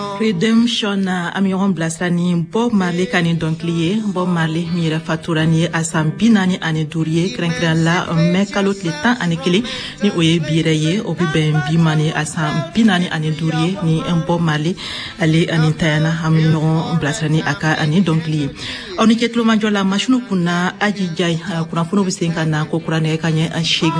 Redemption amiron blasani Bob Marley kani donkliye Bob Marley mira faturani asam binani ane duriye krenkran la mekalot le tan ane kili ni oye bireye obi ben bimani asam binani ane duriye ni Bob Marley ale ane tayana amiron blasani aka ane donkliye oni ketlo manjola mashunu kuna aji jay kuna funo bisenga na ko kurane kanye shege